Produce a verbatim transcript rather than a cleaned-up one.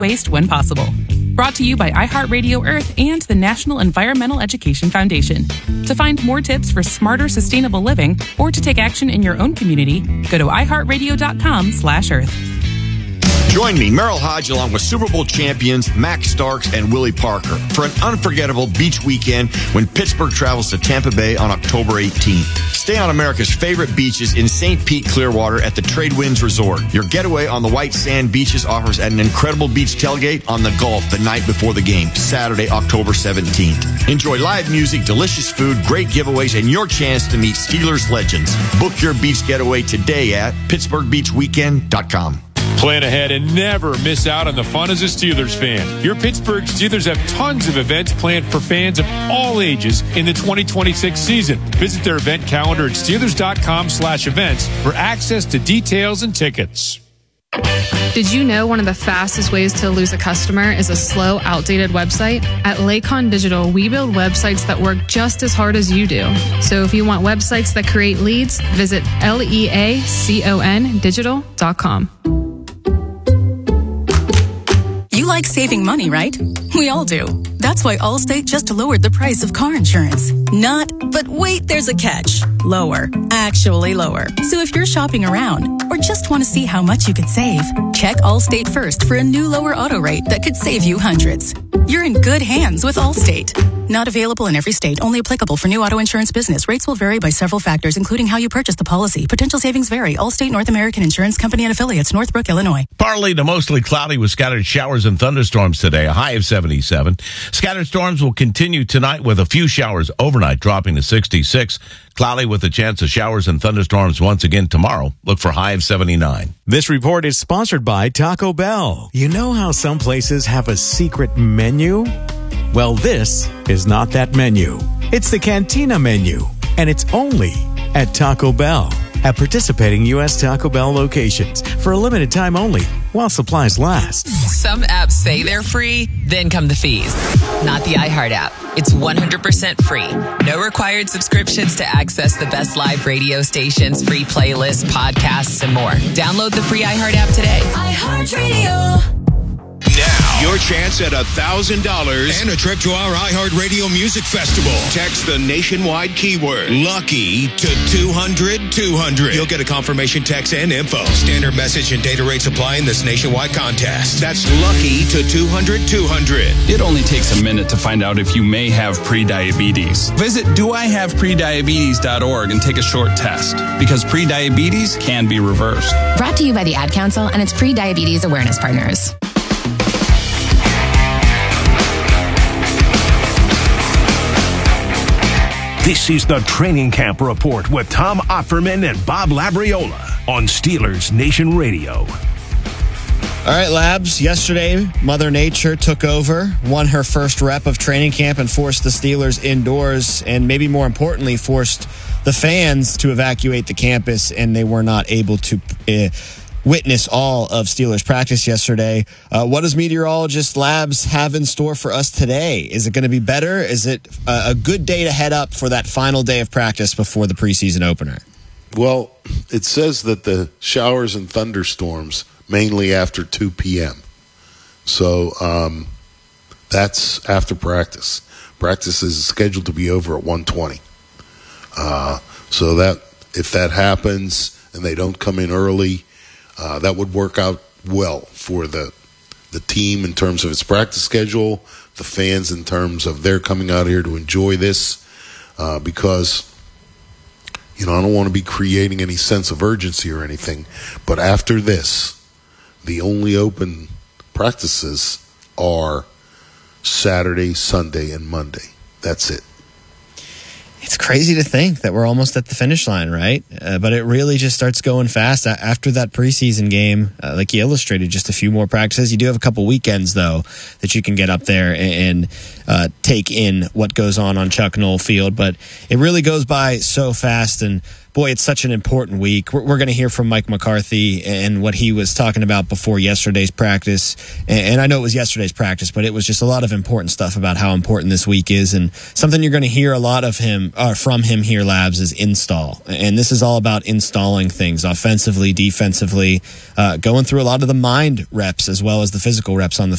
waste when possible. Brought to you by iHeartRadio Earth and the National Environmental Education Foundation. To find more tips for smarter, sustainable living or to take action in your own community, go to iHeartRadio.com slash Earth. Join me, Merrill Hodge, along with Super Bowl champions Max Starks and Willie Parker for an unforgettable beach weekend when Pittsburgh travels to Tampa Bay on October eighteenth. Stay on America's favorite beaches in Saint Pete, Clearwater at the Trade Winds Resort. Your getaway on the white sand beaches offers an incredible beach tailgate on the Gulf the night before the game, Saturday, October seventeenth. Enjoy live music, delicious food, great giveaways, and your chance to meet Steelers legends. Book your beach getaway today at Pittsburgh Beach Weekend dot com. Plan ahead and never miss out on the fun as a Steelers fan. Your Pittsburgh Steelers have tons of events planned for fans of all ages in the twenty twenty-six season. Visit their event calendar at Steelers.com slash events for access to details and tickets. Did you know one of the fastest ways to lose a customer is a slow, outdated website? At Lakon Digital, we build websites that work just as hard as you do. So if you want websites that create leads, visit L E A C O N digital dot com. You like saving money, right? We all do. That's why Allstate just lowered the price of car insurance. Not, but wait, there's a catch. Lower. Actually lower. So if you're shopping around or just want to see how much you could save, check Allstate first for a new lower auto rate that could save you hundreds. You're in good hands with Allstate. Not available in every state. Only applicable for new auto insurance business. Rates will vary by several factors, including how you purchase the policy. Potential savings vary. Allstate North American Insurance Company and affiliates, Northbrook, Illinois. Partly to mostly cloudy with scattered showers and thunderstorms today, a high of seventy-seven. Scattered storms will continue tonight with a few showers overnight, dropping to sixty-six. Cloudy with a chance of showers and thunderstorms once again tomorrow. Look for high of seventy-nine. This report is sponsored by Taco Bell. You know how some places have a secret menu? Well, this is not that menu. It's the Cantina menu, and it's only at Taco Bell. At participating U S Taco Bell locations for a limited time only while supplies last. Some apps say they're free, then come the fees. Not the iHeart app. It's one hundred percent free. No required subscriptions to access the best live radio stations, free playlists, podcasts, and more. Download the free iHeart app today. iHeartRadio. Now, your chance at one thousand dollars and a trip to our iHeartRadio Music Festival. Text the nationwide keyword LUCKY to two hundred two hundred. You'll get a confirmation text and info. Standard message and data rates apply in this nationwide contest. That's LUCKY to two hundred two hundred. It only takes a minute to find out if you may have prediabetes. Visit do I have prediabetes dot org and take a short test, because prediabetes can be reversed. Brought to you by the Ad Council and its pre-diabetes awareness partners. This is the Training Camp Report with Tom Opferman and Bob Labriola on Steelers Nation Radio. All right, Labs. Yesterday, Mother Nature took over, won her first rep of training camp, and forced the Steelers indoors, and maybe more importantly, forced the fans to evacuate the campus, and they were not able to uh, witness all of Steelers practice yesterday. Uh, what does Meteorologist Labs have in store for us today? Is it going to be better? Is it a, a good day to head up for that final day of practice before the preseason opener? Well, it says that the showers and thunderstorms mainly after two p.m. So um, that's after practice. Practice is scheduled to be over at one twenty. Uh, so that if that happens and they don't come in early, Uh, that would work out well for the the team in terms of its practice schedule, the fans in terms of their coming out here to enjoy this, uh, because, you know, I don't want to be creating any sense of urgency or anything, but after this, the only open practices are Saturday, Sunday, and Monday. That's it. It's crazy to think that we're almost at the finish line, right? Uh, but it really just starts going fast after that preseason game. Uh, like you illustrated, just a few more practices. You do have a couple weekends, though, that you can get up there and, and uh, take in what goes on on Chuck Noll Field. But it really goes by so fast. And boy, it's such an important week. We're, we're going to hear from Mike McCarthy and what he was talking about before yesterday's practice. And, and I know it was yesterday's practice, but it was just a lot of important stuff about how important this week is. And something you're going to hear a lot of him uh, from him here, Labs, is install. And this is all about installing things offensively, defensively, uh, going through a lot of the mind reps as well as the physical reps on the